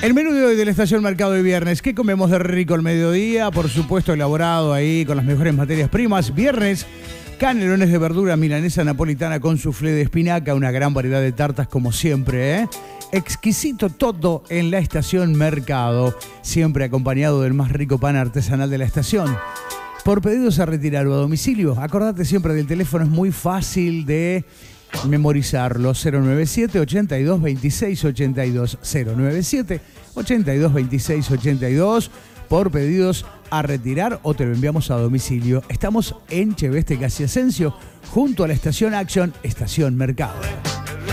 El menú de hoy de la Estación Mercado de Viernes. ¿Qué comemos de rico al mediodía? Por supuesto, elaborado ahí con las mejores materias primas. Viernes, canelones de verdura, milanesa napolitana con soufflé de espinaca, una gran variedad de tartas como siempre, ¿eh? Exquisito todo en la Estación Mercado, siempre acompañado del más rico pan artesanal de la estación. Por pedidos a retirar o a domicilio, acordate siempre del teléfono, es muy fácil de memorizarlo. 097 82 26 82 097 82 26 82. Por pedidos a retirar o te lo enviamos a domicilio. Estamos en Cheveste Casi Asensio, junto a la estación Action, Estación Mercado.